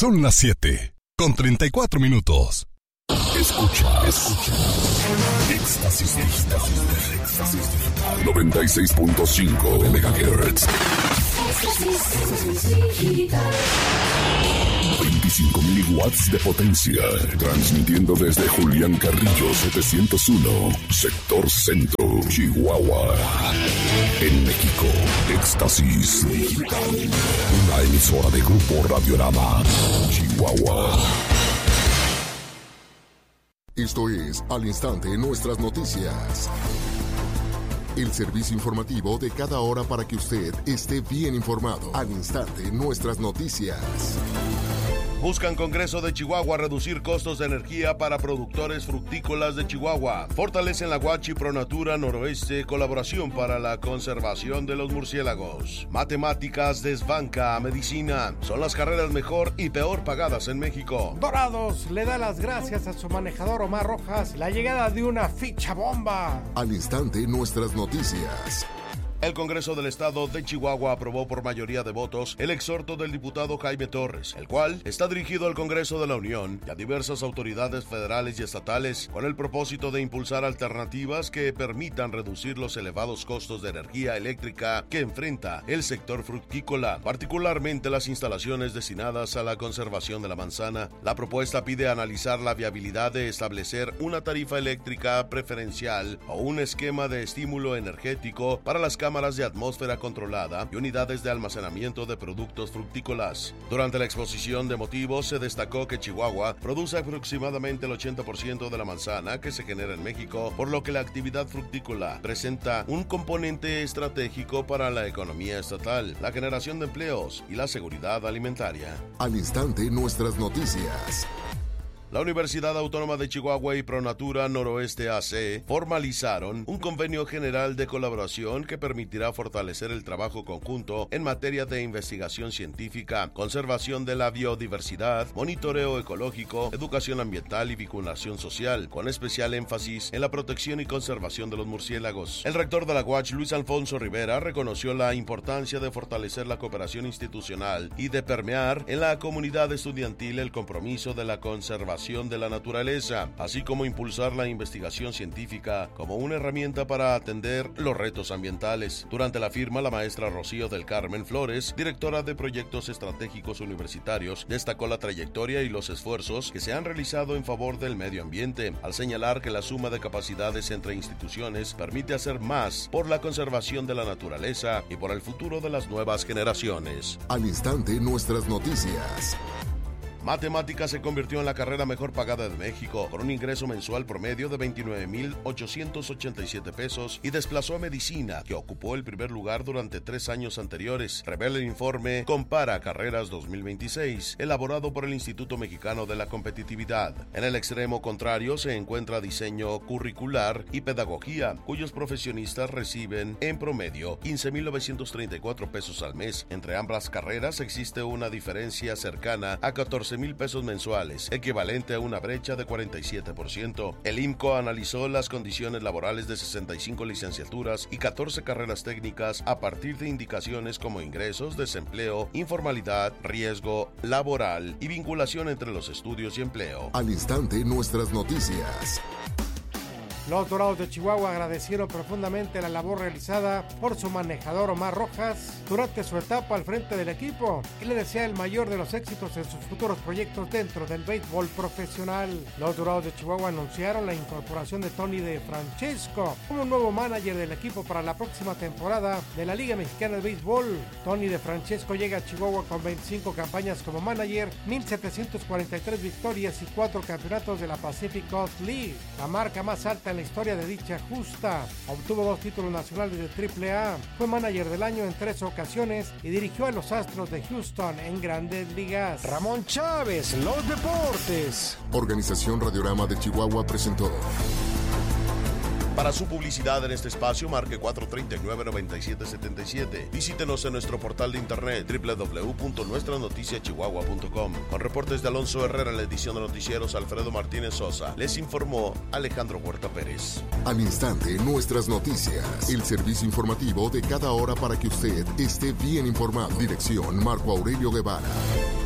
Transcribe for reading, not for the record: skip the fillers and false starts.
Son las 7:34. Escucha. Éxtasis Digital. 96.5 de MHz. 25.000 watts de potencia. Transmitiendo desde Julián Carrillo 701, sector centro, Chihuahua. En México, Éxtasis Digital. Una emisora de Grupo Radiorama, Chihuahua. Esto es Al Instante Nuestras Noticias. El servicio informativo de cada hora para que usted esté bien informado. Al Instante Nuestras Noticias. Buscan Congreso de Chihuahua reducir costos de energía para productores fructícolas de Chihuahua. Fortalecen la Huachi Pronatura Noroeste, colaboración para la conservación de los murciélagos. Matemáticas desbanca a medicina. Son las carreras mejor y peor pagadas en México. Dorados le da las gracias a su manejador Omar Rojas la llegada de una ficha bomba. Al Instante Nuestras Noticias. El Congreso del Estado de Chihuahua aprobó por mayoría de votos el exhorto del diputado Jaime Torres, el cual está dirigido al Congreso de la Unión y a diversas autoridades federales y estatales con el propósito de impulsar alternativas que permitan reducir los elevados costos de energía eléctrica que enfrenta el sector fructícola, particularmente las instalaciones destinadas a la conservación de la manzana. La propuesta pide analizar la viabilidad de establecer una tarifa eléctrica preferencial o un esquema de estímulo energético para las cámaras de atmósfera controlada y unidades de almacenamiento de productos fructícolas. Durante la exposición de motivos se destacó que Chihuahua produce aproximadamente el 80% de la manzana que se genera en México, por lo que la actividad fructícola presenta un componente estratégico para la economía estatal, la generación de empleos y la seguridad alimentaria. Al Instante Nuestras Noticias. La Universidad Autónoma de Chihuahua y Pronatura Noroeste AC formalizaron un convenio general de colaboración que permitirá fortalecer el trabajo conjunto en materia de investigación científica, conservación de la biodiversidad, monitoreo ecológico, educación ambiental y vinculación social, con especial énfasis en la protección y conservación de los murciélagos. El rector de la UACH, Luis Alfonso Rivera, reconoció la importancia de fortalecer la cooperación institucional y de permear en la comunidad estudiantil el compromiso de la conservación de la naturaleza, así como impulsar la investigación científica como una herramienta para atender los retos ambientales. Durante la firma, la maestra Rocío del Carmen Flores, directora de Proyectos Estratégicos Universitarios, destacó la trayectoria y los esfuerzos que se han realizado en favor del medio ambiente, al señalar que la suma de capacidades entre instituciones permite hacer más por la conservación de la naturaleza y por el futuro de las nuevas generaciones. Al Instante Nuestras Noticias. Matemáticas se convirtió en la carrera mejor pagada de México, con un ingreso mensual promedio de 29,887 pesos y desplazó a Medicina, que ocupó el primer lugar durante 3 años anteriores, revela el informe Compara Carreras 2026, elaborado por el Instituto Mexicano de la Competitividad. En el extremo contrario se encuentra diseño curricular y pedagogía, cuyos profesionistas reciben en promedio 15,934 pesos al mes. Entre ambas carreras existe una diferencia cercana a 14,000 pesos mensuales, equivalente a una brecha de 47%. El IMCO analizó las condiciones laborales de 65 licenciaturas y 14 carreras técnicas a partir de indicaciones como ingresos, desempleo, informalidad, riesgo laboral y vinculación entre los estudios y empleo. Al Instante Nuestras Noticias. Los Dorados de Chihuahua agradecieron profundamente la labor realizada por su manejador Omar Rojas durante su etapa al frente del equipo y le desea el mayor de los éxitos en sus futuros proyectos dentro del béisbol profesional. Los Dorados de Chihuahua anunciaron la incorporación de Tony De Francesco como nuevo manager del equipo para la próxima temporada de la Liga Mexicana de Béisbol. Tony De Francesco llega a Chihuahua con 25 campañas como manager, 1,743 victorias y 4 campeonatos de la Pacific Coast League, la marca más alta en la historia de dicha justa. Obtuvo 2 títulos nacionales de AAA, fue manager del año en 3 ocasiones y dirigió a los Astros de Houston en Grandes Ligas. Ramón Chávez, los deportes. Organización Radiorama de Chihuahua presentó. Para su publicidad en este espacio, marque 439-9777. Visítenos en nuestro portal de internet www.nuestranoticiaschihuahua.com. Con reportes de Alonso Herrera en la edición de noticieros, Alfredo Martínez Sosa. Les informó Alejandro Huerta Pérez. Al Instante Nuestras Noticias. El servicio informativo de cada hora para que usted esté bien informado. Dirección Marco Aurelio Guevara.